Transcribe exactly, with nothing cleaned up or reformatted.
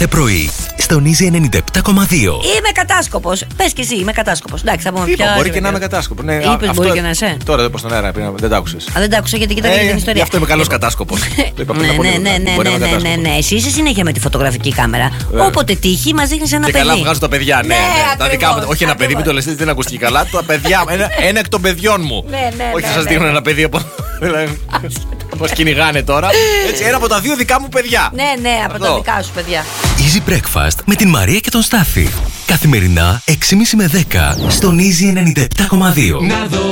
κάθε πρωί στον Easy ενενήντα επτά κόμμα δύο. Είμαι κατάσκοπος. Πες και εσύ, είμαι κατάσκοπος. Εντάξει, θα πούμε πια. Μπορεί και να είμαι κατάσκοπος. Ναι, είπες μπορεί και να είσαι. Τώρα δεν πω στον αέρα, δεν τα άκουσες. Α, δεν τα άκουσα γιατί κοιτάξτε την ιστορία. Γι' αυτό είμαι καλός κατάσκοπος. Ναι, ναι, ναι, ναι. Εσύ είσαι συνέχεια με τη φωτογραφική κάμερα. Όποτε τύχει, μας δείχνεις ένα παιδί. Και καλά βγάζω τα παιδιά, ναι. Τα δικά μου. Όχι ένα παιδί, μην το λες, δεν ακούστηκε καλά. Τα παιδιά, ένα εκ των παιδιών μου. Όχι, θα σας δείχνω ένα παιδί από. Μας κυνηγάνε τώρα. Έτσι, ένα από τα δύο δικά μου παιδιά. Ναι, ναι, από τα δικά σου παιδιά. Easy Breakfast με την Μαρία και τον Στάφη. Καθημερινά έξι και μισή με δέκα στον Easy ενενήντα επτά κόμμα δύο.